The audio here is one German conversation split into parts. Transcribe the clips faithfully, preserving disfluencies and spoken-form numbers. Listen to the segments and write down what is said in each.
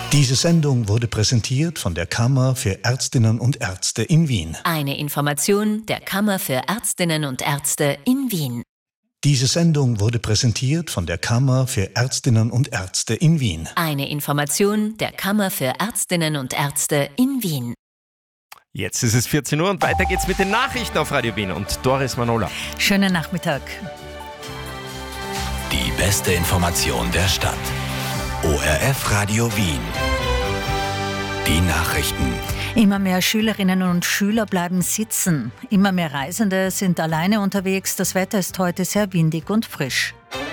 Diese Sendung wurde präsentiert von der Kammer für Ärztinnen und Ärzte in Wien. Eine Information der Kammer für Ärztinnen und Ärzte in Wien. Diese Sendung wurde präsentiert von der Kammer für Ärztinnen und Ärzte in Wien. Eine Information der Kammer für Ärztinnen und Ärzte in Wien. Jetzt ist es vierzehn Uhr und weiter geht's mit den Nachrichten auf Radio Wien und Doris Manola. Schönen Nachmittag. Die beste Information der Stadt. O R F Radio Wien. Die Nachrichten. Immer mehr Schülerinnen und Schüler bleiben sitzen. Immer mehr Reisende sind alleine unterwegs. Das Wetter ist heute sehr windig und frisch.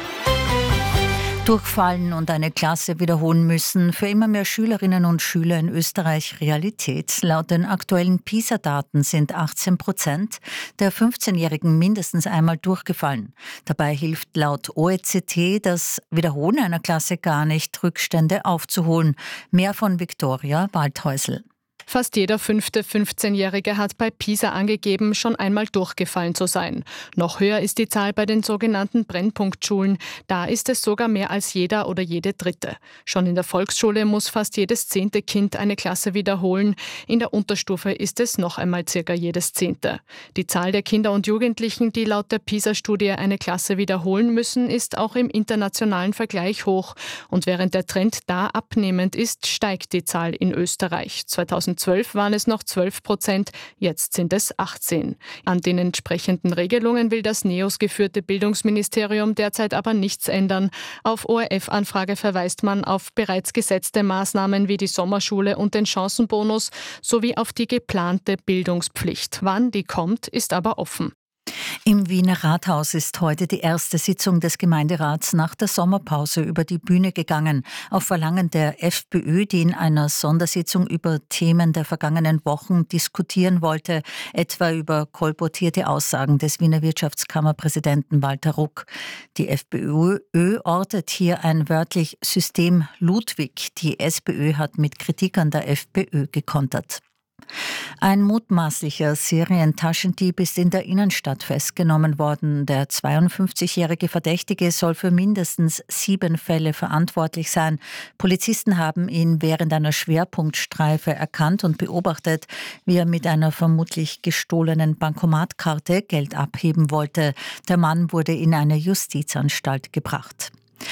Durchfallen und eine Klasse wiederholen müssen für immer mehr Schülerinnen und Schüler in Österreich Realität. Laut den aktuellen PISA-Daten sind achtzehn Prozent der fünfzehnjährigen mindestens einmal durchgefallen. Dabei hilft laut O E C D das Wiederholen einer Klasse gar nicht, Rückstände aufzuholen. Mehr von Viktoria Waldhäusl. Fast jeder fünfte fünfzehnjährige hat bei PISA angegeben, schon einmal durchgefallen zu sein. Noch höher ist die Zahl bei den sogenannten Brennpunktschulen. Da ist es sogar mehr als jeder oder jede dritte. Schon in der Volksschule muss fast jedes zehnte Kind eine Klasse wiederholen. In der Unterstufe ist es noch einmal circa jedes zehnte. Die Zahl der Kinder und Jugendlichen, die laut der PISA-Studie eine Klasse wiederholen müssen, ist auch im internationalen Vergleich hoch. Und während der Trend da abnehmend ist, steigt die Zahl in Österreich. zweitausendzwölf waren es noch zwölf Prozent, jetzt sind es achtzehn. An den entsprechenden Regelungen will das NEOS geführte Bildungsministerium derzeit aber nichts ändern. Auf O R F-Anfrage verweist man auf bereits gesetzte Maßnahmen wie die Sommerschule und den Chancenbonus sowie auf die geplante Bildungspflicht. Wann die kommt, ist aber offen. Im Wiener Rathaus ist heute die erste Sitzung des Gemeinderats nach der Sommerpause über die Bühne gegangen. Auf Verlangen der FPÖ, die in einer Sondersitzung über Themen der vergangenen Wochen diskutieren wollte, etwa über kolportierte Aussagen des Wiener Wirtschaftskammerpräsidenten Walter Ruck. Die FPÖ ortet hier ein wörtlich System Ludwig. Die SPÖ hat mit Kritik an der FPÖ gekontert. Ein mutmaßlicher Serientaschendieb ist in der Innenstadt festgenommen worden. Der zweiundfünfzigjährige Verdächtige soll für mindestens sieben Fälle verantwortlich sein. Polizisten haben ihn während einer Schwerpunktstreife erkannt und beobachtet, wie er mit einer vermutlich gestohlenen Bankomatkarte Geld abheben wollte. Der Mann wurde in eine Justizanstalt gebracht.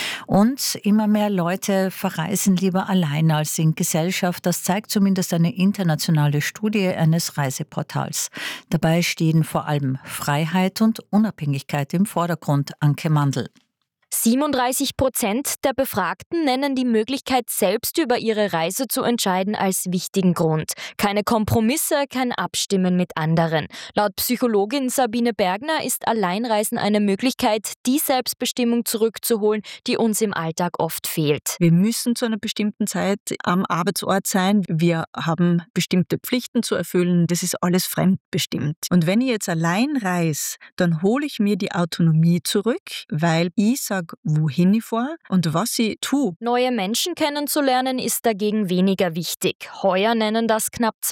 Und immer mehr Leute verreisen lieber allein als in Gesellschaft. Das zeigt zumindest eine internationale Studie eines Reiseportals. Dabei stehen vor allem Freiheit und Unabhängigkeit im Vordergrund, Anke Mandl. siebenunddreißig Prozent der Befragten nennen die Möglichkeit, selbst über ihre Reise zu entscheiden, als wichtigen Grund. Keine Kompromisse, kein Abstimmen mit anderen. Laut Psychologin Sabine Bergner ist Alleinreisen eine Möglichkeit, die Selbstbestimmung zurückzuholen, die uns im Alltag oft fehlt. Wir müssen zu einer bestimmten Zeit am Arbeitsort sein. Wir haben bestimmte Pflichten zu erfüllen. Das ist alles fremdbestimmt. Und wenn ich jetzt allein reise, dann hole ich mir die Autonomie zurück, weil ich sage, wohin ich fahre und was ich tue. Neue Menschen kennenzulernen ist dagegen weniger wichtig. Heuer nennen das knapp